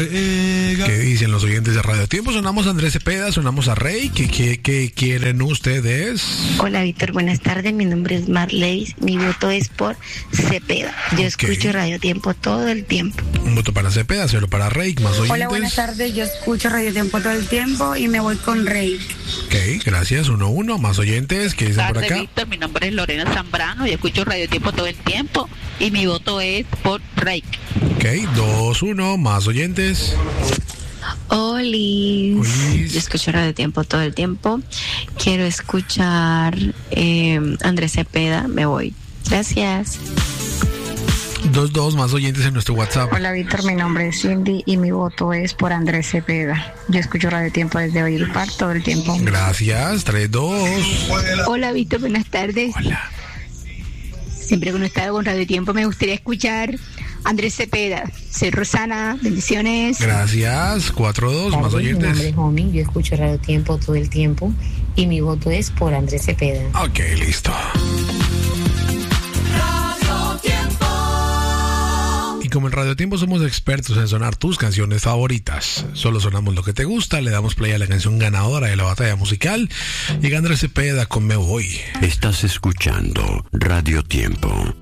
¿Qué dicen los oyentes de Radio Tiempo? Sonamos a Andrés Cepeda, sonamos a Rey. ¿Qué quieren ustedes? Hola, Víctor, buenas tardes. Mi nombre es Marleis. Mi voto es por Cepeda. Yo escucho Radio Tiempo todo el tiempo. Un voto para Cepeda, cero para Rey. Más oyentes. Hola, buenas tardes. Yo escucho Radio Tiempo todo el tiempo y me voy con Rey. Ok, gracias. 1-1. Más oyentes. ¿Qué dicen por acá? Víctor, mi nombre es Lorena Zambrano. Yo escucho Radio Tiempo todo el tiempo y mi voto es por Rey. Ok, 2-1. Más oyentes. Oli, yo escucho Radio Tiempo todo el tiempo. Quiero escuchar Andrés Cepeda. Me voy. Gracias. 2-2. Más oyentes en nuestro WhatsApp. Hola, Víctor, mi nombre es Cindy y mi voto es por Andrés Cepeda. Yo escucho Radio Tiempo desde Valledupar todo el tiempo. Gracias. 3-2. Hola, Víctor, buenas tardes. Hola. Siempre que no he estado con Radio Tiempo me gustaría escuchar Andrés Cepeda. Soy Rosana, bendiciones. Gracias. 4-2. Más oyentes. Mi nombre es Omi, yo escucho Radio Tiempo todo el tiempo y mi voto es por Andrés Cepeda. Ok, listo. Y como en Radio Tiempo somos expertos en sonar tus canciones favoritas, solo sonamos lo que te gusta, le damos play a la canción ganadora de la batalla musical. Llega Andrés Cepeda con Me Voy. Estás escuchando Radio Tiempo.